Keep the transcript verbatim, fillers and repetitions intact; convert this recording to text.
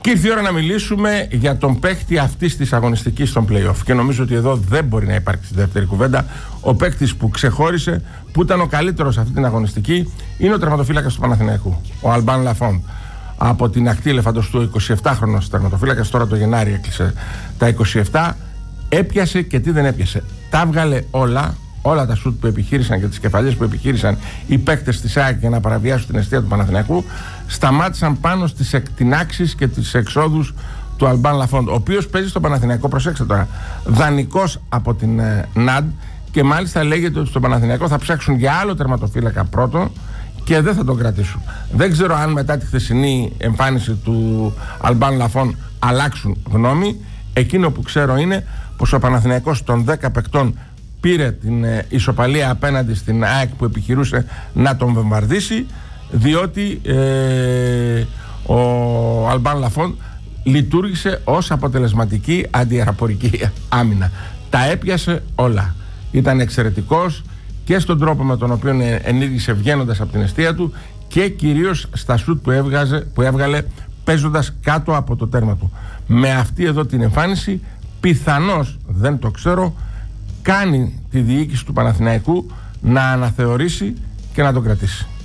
Και ήρθε η ώρα να μιλήσουμε για τον παίκτη αυτής της αγωνιστικής στον play-off. Και νομίζω ότι εδώ δεν μπορεί να υπάρξει δεύτερη κουβέντα. Ο παίκτης που ξεχώρισε, που ήταν ο καλύτερος αυτή την αγωνιστική, είναι ο τερματοφύλακας του Παναθηναϊκού, ο Αλμπάν Λαφόντ. Από την ακτή ελεφαντοστού, εικοσιεπτάχρονος τερματοφύλακας, τώρα το Γενάρη έκλεισε τα είκοσι επτά. Έπιασε και τι δεν έπιασε. Τα βγάλε όλα, όλα τα σουτ που επιχείρησαν και τις κεφαλιές που επιχείρησαν οι παίκτες της ΑΕΚ για να παραβιάσουν την αιστεία του Παναθηναϊκού, σταμάτησαν πάνω στις εκτινάξεις και τις εξόδους του Αλμπάν Λαφόντ, ο οποίος παίζει στο Παναθηναϊκό, προσέξτε τώρα, δανεικός από την ε, ΝΑΝΤ, και μάλιστα λέγεται ότι στο Παναθηναϊκό θα ψάξουν για άλλο τερματοφύλακα πρώτο και δεν θα τον κρατήσουν. Δεν ξέρω αν μετά τη χθεσινή εμφάνιση του Αλμπάν Λαφόντ αλλάξουν γνώμη. Εκείνο που ξέρω είναι πως ο Παναθηναϊκός των δέκα παικτών πήρε την ε, ισοπαλία απέναντι στην ΑΕΚ που επιχειρούσε να τον βομβαρδίσει, διότι ε, ο Αλμπάν Λαφόντ λειτουργήσε ως αποτελεσματική αντιαεροπορική άμυνα. Τα έπιασε όλα. Ήταν εξαιρετικός και στον τρόπο με τον οποίο ενήργησε βγαίνοντας από την εστία του και κυρίως στα σουτ που, έβγαζε, που έβγαλε παίζοντας κάτω από το τέρμα του. Με αυτή εδώ την εμφάνιση, πιθανώς, δεν το ξέρω, κάνει τη διοίκηση του Παναθηναϊκού να αναθεωρήσει και να τον κρατήσει.